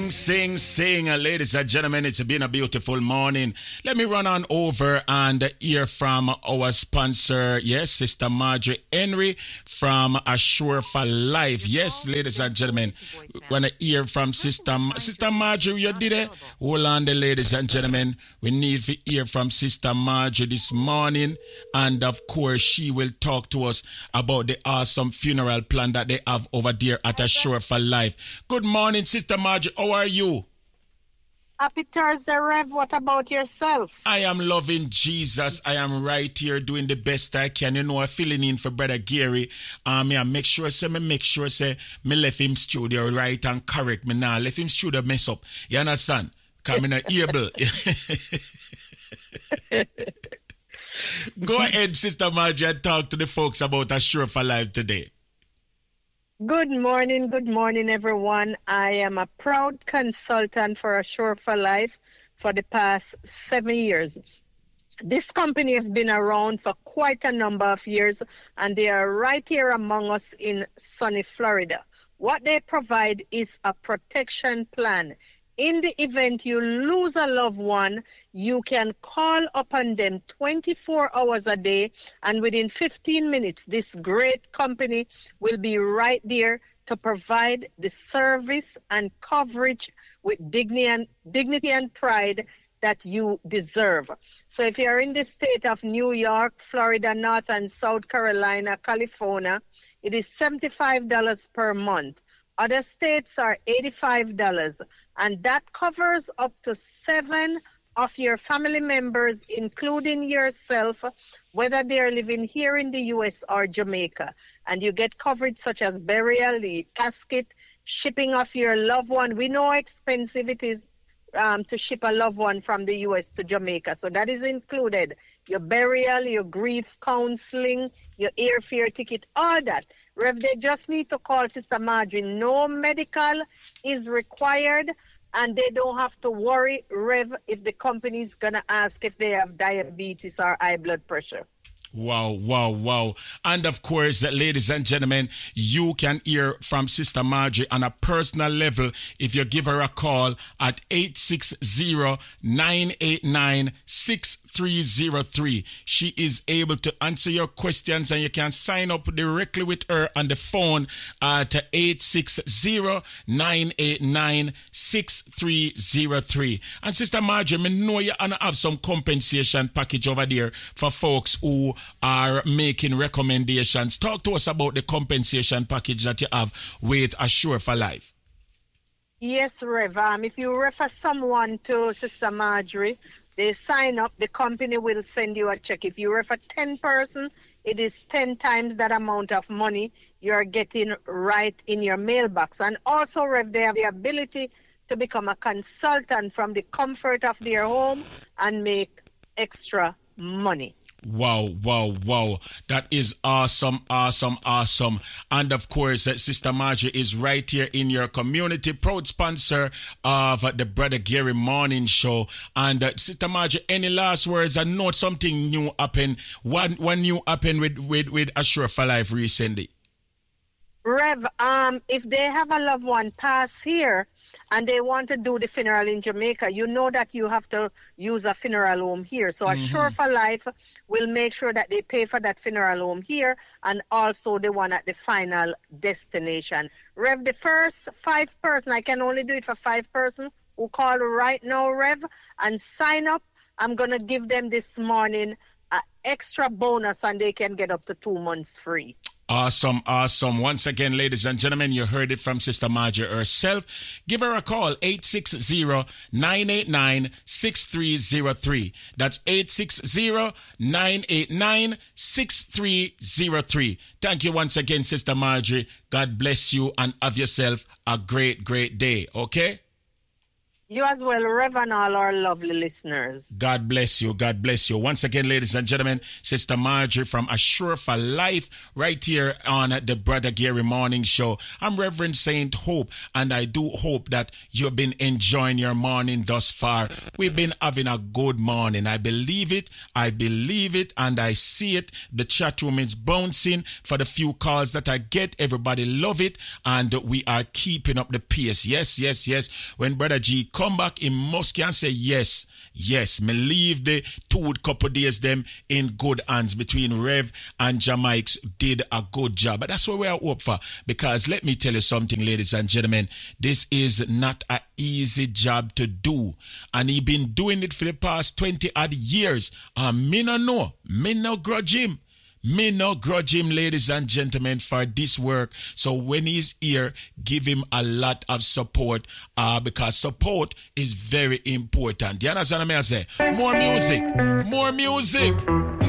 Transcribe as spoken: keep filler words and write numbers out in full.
Sing, sing, sing. Uh, ladies and gentlemen, it's been a beautiful morning. Let me run on over and hear from our sponsor. Yes, Sister Marjorie Henry from Assure for Life. Yes, ladies and gentlemen, when I hear from Sister Sister Marjorie, you did it. Hold on, the ladies and gentlemen. We need to hear from Sister Marjorie this morning. And of course, she will talk to us about the awesome funeral plan that they have over there at Assure for Life. Good morning, Sister Marjorie. How are you? Happy Thursday, Rev. What about yourself? I am loving Jesus. I am right here doing the best I can. You know, I'm filling in for Brother Gary. Um, yeah, make sure, say, me make sure, say, me left him studio right and correct me now. Left him studio mess up. You understand? Because I'm not able. Go ahead, Sister Marjorie, and talk to the folks about Assure for Life today. Good morning, good morning, everyone. I am a proud consultant for Assure for Life for the past seven years. This company has been around for quite a number of years, and they are right here among us in sunny Florida. What they provide is a protection plan. In the event you lose a loved one, you can call upon them twenty-four hours a day, and within fifteen minutes, this great company will be right there to provide the service and coverage with dignity and, dignity and pride that you deserve. So if you're in the state of New York, Florida, North and South Carolina, California, it is seventy-five dollars per month. Other states are eighty-five dollars, and that covers up to seven of your family members, including yourself, whether they are living here in the U S or Jamaica. And you get coverage such as burial, the casket, shipping of your loved one. We know how expensive it is um, to ship a loved one from the U S to Jamaica. So that is included. Your burial, your grief counseling, your airfare ticket, all that. Rev, they just need to call Sister Marjorie. No medical is required, and they don't have to worry, Rev, if the company is going to ask if they have diabetes or high blood pressure. Wow, wow, wow. And of course, ladies and gentlemen, you can hear from Sister Marjorie on a personal level if you give her a call at eight six zero, nine eight nine, six three zero three. She is able to answer your questions, and you can sign up directly with her on the phone at eight six zero, nine eight nine, six three zero three. And Sister Marjorie, I know you have some compensation package over there for folks who are making recommendations. Talk to us about the compensation package that you have with Assure for Life. Yes, Rev. Um, if you refer someone to Sister Marjorie, they sign up, the company will send you a check. If you refer ten persons, it is ten times that amount of money you're getting right in your mailbox. And also, Rev, they have the ability to become a consultant from the comfort of their home and make extra money. Wow, wow, wow. That is awesome, awesome, awesome. And of course, uh, Sister Marjorie is right here in your community, proud sponsor of uh, the Brother Gary Morning Show. And uh, Sister Marjorie, any last words? I know something new happened. What, what new happened with, with, with Assure for Life recently? Rev, um, if they have a loved one pass here and they want to do the funeral in Jamaica, you know that you have to use a funeral home here. So mm-hmm. Assure for Life will make sure that they pay for that funeral home here and also the one at the final destination. Rev, the first five person, I can only do it for five person who call right now, Rev, and sign up. I'm going to give them this morning an extra bonus, and they can get up to two months free. Awesome, awesome. Once again, ladies and gentlemen, you heard it from Sister Marjorie herself. Give her a call, eight six zero, nine eight nine, six three zero three. That's eight six zero, nine eight nine, six three zero three. Thank you once again, Sister Marjorie. God bless you and have yourself a great, great day, okay? You as well, Rev, and all our lovely listeners. God bless you. God bless you. Once again, ladies and gentlemen, Sister Marjorie from Assure for Life, right here on the Brother Gary Morning Show. I'm Reverend Saint Hope, and I do hope that you've been enjoying your morning thus far. We've been having a good morning. I believe it. I believe it, and I see it. The chat room is bouncing for the few calls that I get. Everybody love it, and we are keeping up the pace. Yes, yes, yes. When Brother G come back, he must can say yes, yes. Me leave the two couple days them in good hands between Rev and Jamaics did a good job. But that's what we are hope for. Because let me tell you something, ladies and gentlemen, this is not an easy job to do. And he been doing it for the past twenty odd years. And me no know, me no grudge him. Me no grudge him, ladies and gentlemen, for this work. So when he's here, give him a lot of support uh, because support is very important. Do you understand what I say? More music. More music.